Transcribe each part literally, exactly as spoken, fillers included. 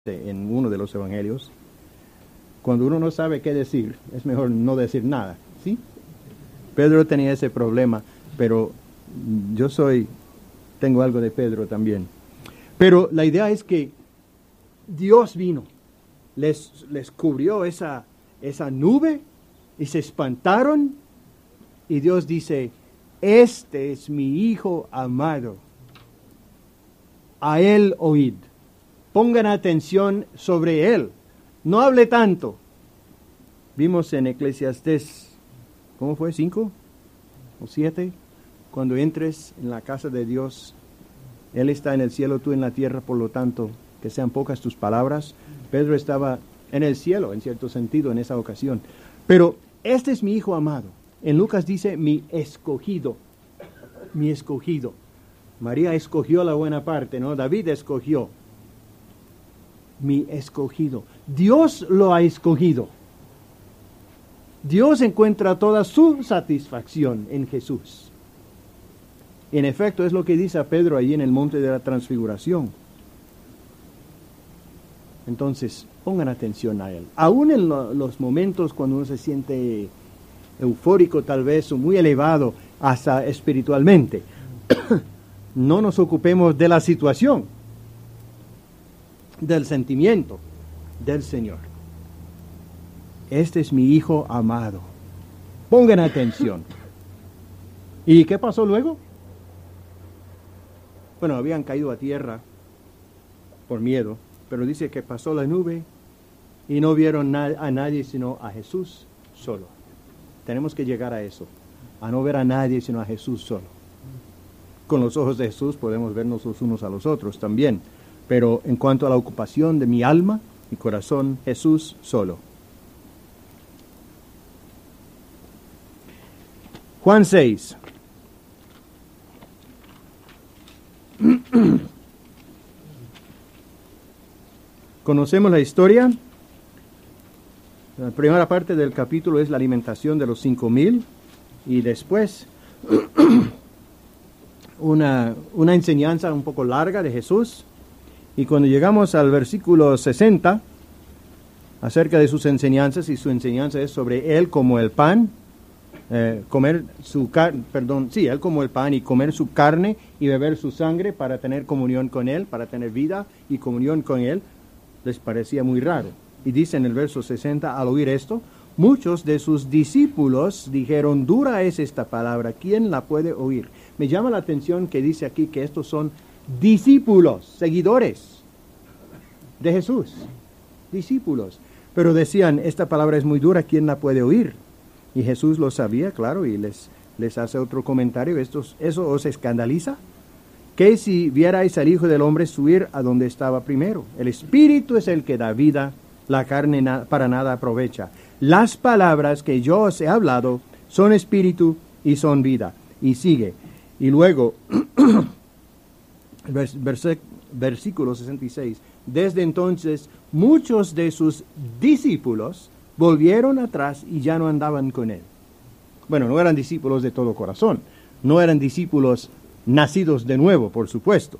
en uno de los evangelios, cuando uno no sabe qué decir, es mejor no decir nada, ¿sí? Pedro tenía ese problema, pero yo soy, tengo algo de Pedro también. Pero la idea es que Dios vino, les, les cubrió esa, esa nube y se espantaron, y Dios dice, este es mi Hijo amado, a él oíd. Pongan atención sobre él. No hable tanto. Vimos en Eclesiastés, ¿cómo fue? ¿Cinco o siete? Cuando entres en la casa de Dios, Él está en el cielo, tú en la tierra, por lo tanto, que sean pocas tus palabras. Pedro estaba en el cielo, en cierto sentido, en esa ocasión. Pero este es mi Hijo amado. En Lucas dice, mi escogido. Mi escogido. María escogió la buena parte, ¿no? David escogió. Mi escogido. Dios lo ha escogido. Dios encuentra toda su satisfacción en Jesús. En efecto, es lo que dice a Pedro allí en el monte de la transfiguración. Entonces, pongan atención a él. Aún en lo, los momentos cuando uno se siente eufórico tal vez, o muy elevado hasta espiritualmente, no nos ocupemos de la situación, del sentimiento del Señor. Este es mi Hijo amado. Pongan atención. ¿Y qué pasó luego? Bueno, habían caído a tierra por miedo, pero dice que pasó la nube y no vieron na- a nadie sino a Jesús solo. Tenemos que llegar a eso, a no ver a nadie sino a Jesús solo. Con los ojos de Jesús podemos vernos los unos a los otros también. Pero en cuanto a la ocupación de mi alma, mi corazón, Jesús solo. Juan seis. Conocemos la historia. La primera parte del capítulo es la alimentación de los cinco mil. Y después una, una enseñanza un poco larga de Jesús. Y cuando llegamos al versículo sesenta, acerca de sus enseñanzas, y su enseñanza es sobre Él como el pan, eh, comer su carne, perdón, sí, Él como el pan, y comer su carne y beber su sangre para tener comunión con Él, para tener vida y comunión con Él, les parecía muy raro. Y dice en el verso sesenta, al oír esto, muchos de sus discípulos dijeron, dura es esta palabra, ¿quién la puede oír? Me llama la atención que dice aquí que estos son discípulos, seguidores de Jesús, discípulos. Pero decían, esta palabra es muy dura, ¿quién la puede oír? Y Jesús lo sabía, claro, y les, les hace otro comentario. Estos, ¿eso os escandaliza? Que si vierais al Hijo del Hombre subir a donde estaba primero. El Espíritu es el que da vida, la carne na- para nada aprovecha. Las palabras que yo os he hablado son Espíritu y son vida. Y sigue. Y luego... Vers, vers, versículo sesenta y seis. Desde entonces muchos de sus discípulos volvieron atrás y ya no andaban con él. Bueno, no eran discípulos de todo corazón, no eran discípulos nacidos de nuevo, por supuesto.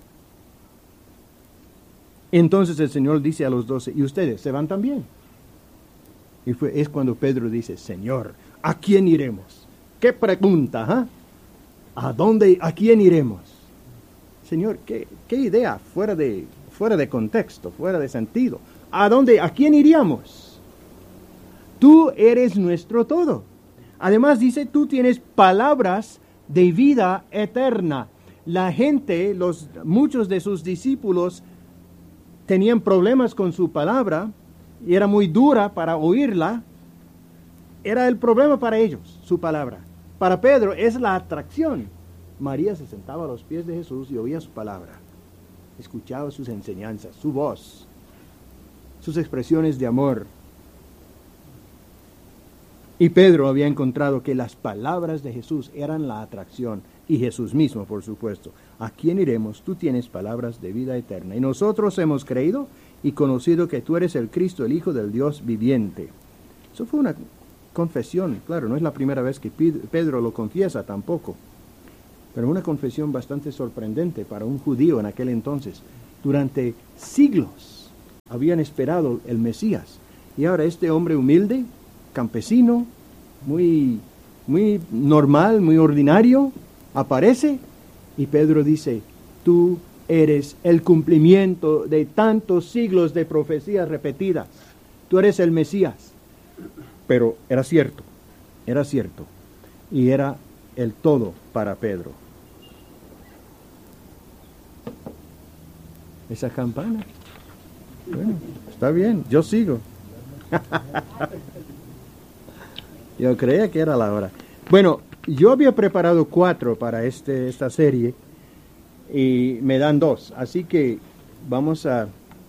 Entonces el Señor dice a los doce, ¿y ustedes se van también? Y fue, es cuando Pedro dice, Señor, ¿a quién iremos? ¿Qué pregunta? ¿eh? ¿A dónde, a quién iremos? Señor, ¿qué, qué idea fuera de, fuera de contexto, fuera de sentido? ¿A dónde, a quién iríamos? Tú eres nuestro todo. Además dice, tú tienes palabras de vida eterna. La gente, los, muchos de sus discípulos tenían problemas con su palabra y era muy dura para oírla. Era el problema para ellos, su palabra. Para Pedro es la atracción. María se sentaba a los pies de Jesús y oía su palabra, escuchaba sus enseñanzas, su voz, sus expresiones de amor. Y Pedro había encontrado que las palabras de Jesús eran la atracción, y Jesús mismo, por supuesto. ¿A quién iremos? Tú tienes palabras de vida eterna. Y nosotros hemos creído y conocido que tú eres el Cristo, el Hijo del Dios viviente. Eso fue una confesión, claro, no es la primera vez que Pedro lo confiesa tampoco. Pero una confesión bastante sorprendente para un judío en aquel entonces. Durante siglos habían esperado el Mesías. Y ahora este hombre humilde, campesino, muy, muy normal, muy ordinario, aparece y Pedro dice, tú eres el cumplimiento de tantos siglos de profecías repetidas. Tú eres el Mesías. Pero era cierto, era cierto. Y era el todo para Pedro. Esa campana. Bueno, está bien, yo sigo. Yo creía que era la hora. Bueno, yo había preparado cuatro para este, esta serie y me dan dos. Así que vamos a...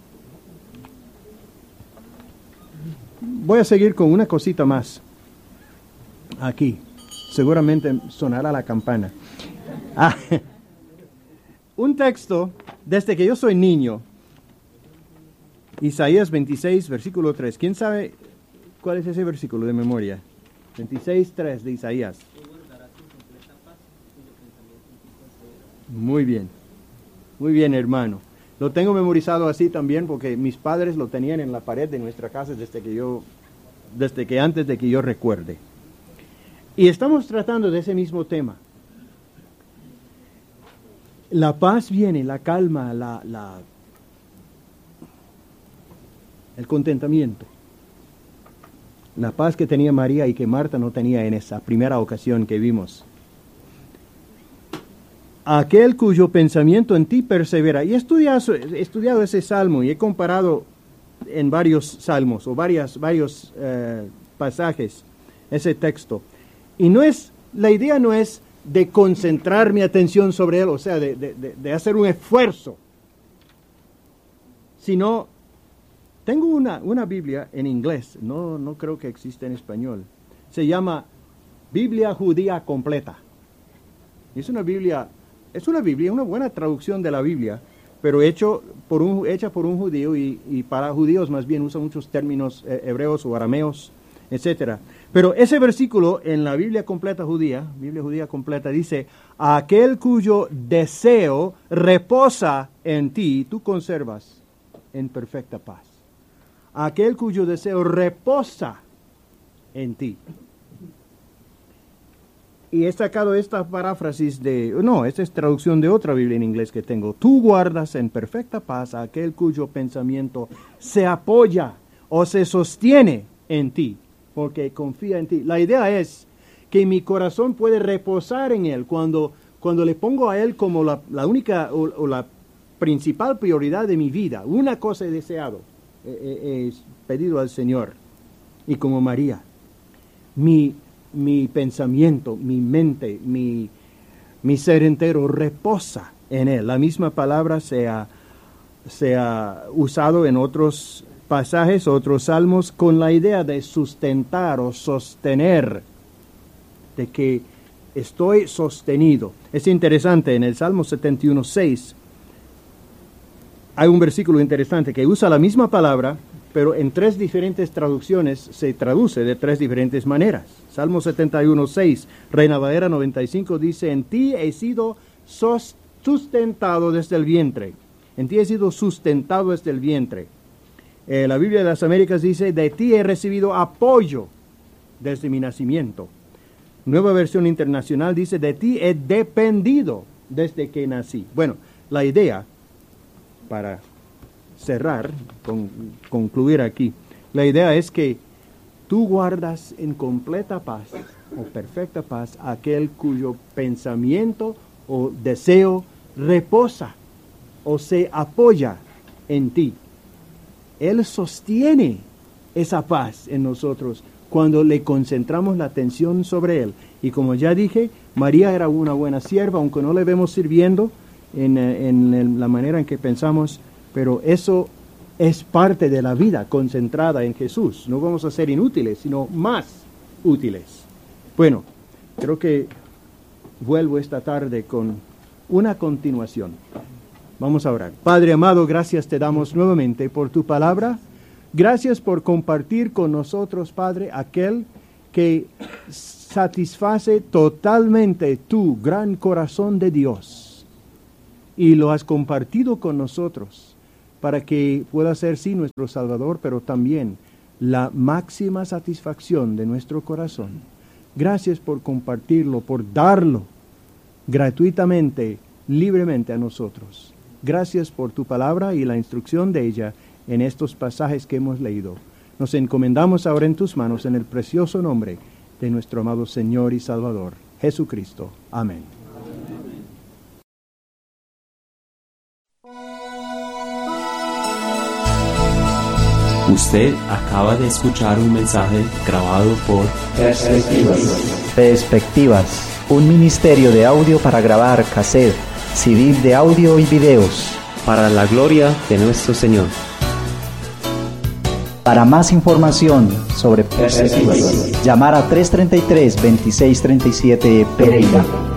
Voy a seguir con una cosita más. Aquí. Seguramente sonará la campana. Ah, un texto, desde que yo soy niño, Isaías veintiséis, versículo tres. ¿Quién sabe cuál es ese versículo de memoria? veintiséis, tres de Isaías. Muy bien, muy bien, hermano. Lo tengo memorizado así también porque mis padres lo tenían en la pared de nuestra casa desde que yo, desde que antes de que yo recuerde. Y estamos tratando de ese mismo tema. La paz viene, la calma, la, la, el contentamiento. La paz que tenía María y que Marta no tenía en esa primera ocasión que vimos. Aquel cuyo pensamiento en ti persevera. Y he estudiado, he estudiado ese salmo y he comparado en varios salmos o varias, varios eh, pasajes ese texto. Y no es, la idea no es de concentrar mi atención sobre él, o sea, de, de, de hacer un esfuerzo, sino, tengo una, una Biblia en inglés, no, no creo que exista en español, se llama Biblia Judía Completa. Es una Biblia, es una Biblia, una buena traducción de la Biblia, pero hecho por un, hecha por un judío y, y para judíos más bien usa muchos términos eh, hebreos o arameos, etcétera. Pero ese versículo en la Biblia completa judía, Biblia judía completa, dice, aquel cuyo deseo reposa en ti, tú conservas en perfecta paz. Aquel cuyo deseo reposa en ti. Y he sacado esta paráfrasis de, no, esta es traducción de otra Biblia en inglés que tengo. Tú guardas en perfecta paz a aquel cuyo pensamiento se apoya o se sostiene en ti, porque confía en ti. La idea es que mi corazón puede reposar en él cuando, cuando le pongo a él como la, la única o, o la principal prioridad de mi vida. Una cosa he deseado, he, he, he pedido al Señor. Y como María, mi, mi pensamiento, mi mente, mi, mi ser entero reposa en él. La misma palabra se ha, se ha usado en otros pasajes, otros salmos, con la idea de sustentar o sostener, de que estoy sostenido. Es interesante, en el Salmo setenta y uno, seis, hay un versículo interesante que usa la misma palabra, pero en tres diferentes traducciones se traduce de tres diferentes maneras. Salmo setenta y uno, seis, Reina Valera noventa y cinco dice, en ti he sido sustentado desde el vientre. En ti he sido sustentado desde el vientre. Eh, la Biblia de las Américas dice, de ti he recibido apoyo desde mi nacimiento. Nueva Versión Internacional dice, de ti he dependido desde que nací. Bueno, la idea, para cerrar, con, concluir aquí, la idea es que tú guardas en completa paz o perfecta paz aquel cuyo pensamiento o deseo reposa o se apoya en ti. Él sostiene esa paz en nosotros cuando le concentramos la atención sobre Él. Y como ya dije, María era una buena sierva, aunque no le vemos sirviendo en, en la manera en que pensamos, pero eso es parte de la vida concentrada en Jesús. No vamos a ser inútiles, sino más útiles. Bueno, creo que vuelvo esta tarde con una continuación. Vamos a orar. Padre amado, gracias te damos nuevamente por tu palabra. Gracias por compartir con nosotros, Padre, aquel que satisface totalmente tu gran corazón de Dios. Y lo has compartido con nosotros para que pueda ser, sí, nuestro Salvador, pero también la máxima satisfacción de nuestro corazón. Gracias por compartirlo, por darlo gratuitamente, libremente a nosotros. Gracias por tu palabra y la instrucción de ella en estos pasajes que hemos leído. Nos encomendamos ahora en tus manos en el precioso nombre de nuestro amado Señor y Salvador, Jesucristo. Amén. Usted acaba de escuchar un mensaje grabado por Perspectivas. Perspectivas, un ministerio de audio para grabar cassette, C D de audio y videos. Para la gloria de nuestro Señor. Para más información sobre Perspectivas, llamar a tres tres tres, dos seis tres siete Pereira.